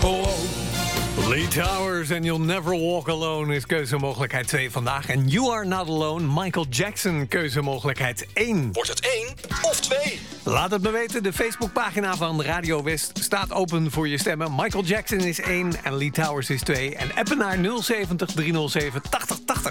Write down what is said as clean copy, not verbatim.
Oh, Lee Towers and You'll Never Walk Alone is keuzemogelijkheid 2 vandaag. En You Are Not Alone, Michael Jackson, keuzemogelijkheid 1. Wordt het 1 of 2? Laat het me weten, de Facebookpagina van Radio West staat open voor je stemmen. Michael Jackson is 1 en Lee Towers is 2. En appen naar 070 307 8080.